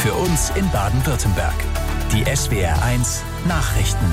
Für uns in Baden-Württemberg. Die SWR1 Nachrichten.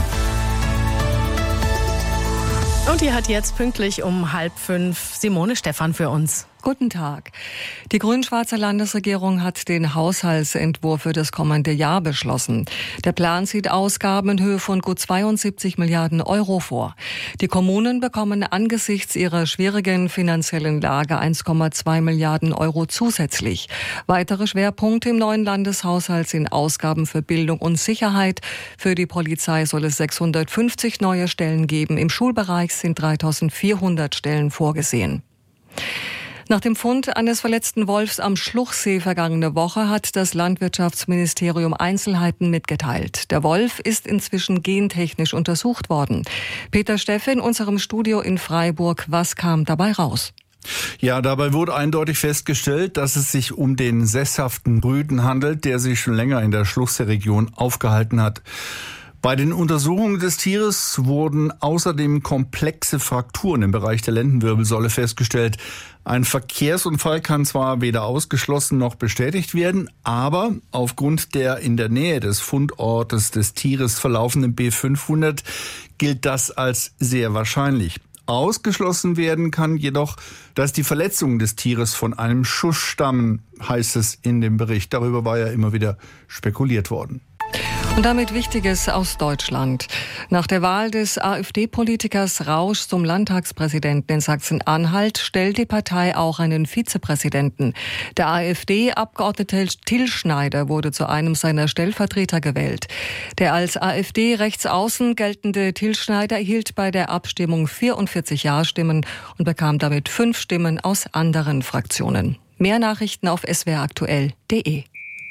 Und die hat jetzt pünktlich um 4:30 Simone Stephan für uns. Guten Tag. Die grün-schwarze Landesregierung hat den Haushaltsentwurf für das kommende Jahr beschlossen. Der Plan sieht Ausgaben in Höhe von gut 72 Milliarden Euro vor. Die Kommunen bekommen angesichts ihrer schwierigen finanziellen Lage 1,2 Milliarden Euro zusätzlich. Weitere Schwerpunkte im neuen Landeshaushalt sind Ausgaben für Bildung und Sicherheit. Für die Polizei soll es 650 neue Stellen geben. Im Schulbereich sind 3.400 Stellen vorgesehen. Nach dem Fund eines verletzten Wolfs am Schluchsee vergangene Woche hat das Landwirtschaftsministerium Einzelheiten mitgeteilt. Der Wolf ist inzwischen gentechnisch untersucht worden. Peter Steffe in unserem Studio in Freiburg. Was kam dabei raus? Ja, dabei wurde eindeutig festgestellt, dass es sich um den sesshaften Rüden handelt, der sich schon länger in der Schluchsee-Region aufgehalten hat. Bei den Untersuchungen des Tieres wurden außerdem komplexe Frakturen im Bereich der Lendenwirbelsäule festgestellt. Ein Verkehrsunfall kann zwar weder ausgeschlossen noch bestätigt werden, aber aufgrund der in der Nähe des Fundortes des Tieres verlaufenden B500 gilt das als sehr wahrscheinlich. Ausgeschlossen werden kann jedoch, dass die Verletzungen des Tieres von einem Schuss stammen, heißt es in dem Bericht. Darüber war ja immer wieder spekuliert worden. Und damit Wichtiges aus Deutschland. Nach der Wahl des AfD-Politikers Rausch zum Landtagspräsidenten in Sachsen-Anhalt stellt die Partei auch einen Vizepräsidenten. Der AfD-Abgeordnete Till Schneider wurde zu einem seiner Stellvertreter gewählt. Der als AfD-Rechtsaußen geltende Till Schneider erhielt bei der Abstimmung 44 Ja-Stimmen und bekam damit 5 Stimmen aus anderen Fraktionen. Mehr Nachrichten auf swraktuell.de.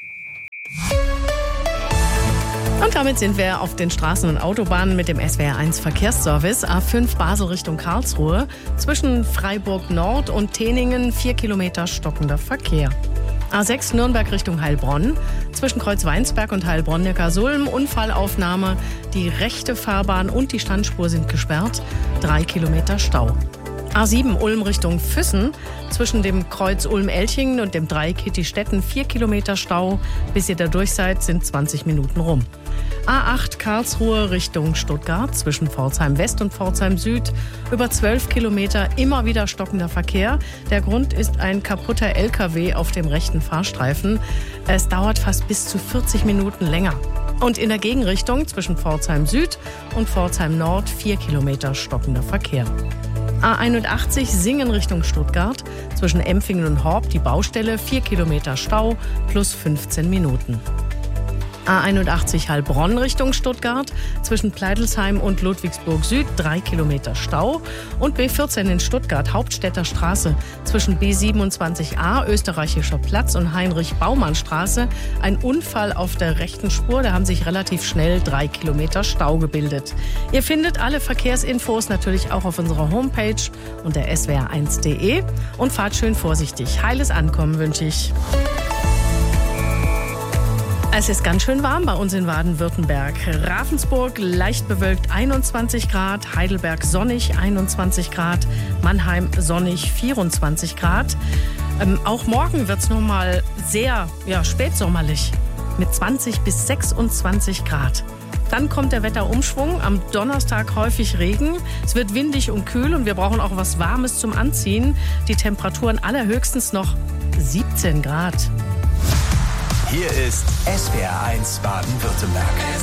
Und damit sind wir auf den Straßen und Autobahnen mit dem SWR1 Verkehrsservice. A5 Basel Richtung Karlsruhe. Zwischen Freiburg Nord und Teningen 4 Kilometer stockender Verkehr. A6 Nürnberg Richtung Heilbronn. Zwischen Kreuz Weinsberg und Heilbronn-Neckarsulm Unfallaufnahme. Die rechte Fahrbahn und die Standspur sind gesperrt. 3 Kilometer Stau. A7 Ulm Richtung Füssen. Zwischen dem Kreuz Ulm-Elchingen und dem Dreieck Hittistetten 4 Kilometer Stau. Bis ihr da durch seid, sind 20 Minuten rum. A8 Karlsruhe Richtung Stuttgart. Zwischen Pforzheim West und Pforzheim Süd. Über 12 Kilometer immer wieder stockender Verkehr. Der Grund ist ein kaputter LKW auf dem rechten Fahrstreifen. Es dauert fast bis zu 40 Minuten länger. Und in der Gegenrichtung zwischen Pforzheim Süd und Pforzheim Nord 4 Kilometer stockender Verkehr. A81 Singen Richtung Stuttgart. Zwischen Empfingen und Horb die Baustelle, 4 Kilometer Stau plus 15 Minuten. A81 Heilbronn Richtung Stuttgart. Zwischen Pleidelsheim und Ludwigsburg Süd 3 Kilometer Stau. Und B14 in Stuttgart, Hauptstädter Straße. Zwischen B27a Österreichischer Platz und Heinrich-Baumann-Straße. Ein Unfall auf der rechten Spur. Da haben sich relativ schnell 3 Kilometer Stau gebildet. Ihr findet alle Verkehrsinfos natürlich auch auf unserer Homepage unter swr1.de. Und fahrt schön vorsichtig. Heiles Ankommen wünsche ich. Es ist ganz schön warm bei uns in Baden-Württemberg. Ravensburg leicht bewölkt 21 Grad, Heidelberg sonnig 21 Grad, Mannheim sonnig 24 Grad. Auch morgen wird es nochmal sehr spätsommerlich mit 20 bis 26 Grad. Dann kommt der Wetterumschwung, am Donnerstag häufig Regen. Es wird windig und kühl und wir brauchen auch was Warmes zum Anziehen. Die Temperaturen allerhöchstens noch 17 Grad. Hier ist SWR1 Baden-Württemberg.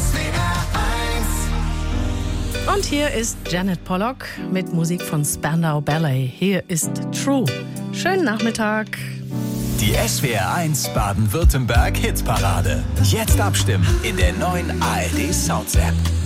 Und hier ist Janet Pollock mit Musik von Spandau Ballet. Hier ist True. Schönen Nachmittag. Die SWR1 Baden-Württemberg Hitparade. Jetzt abstimmen in der neuen ARD Sounds App.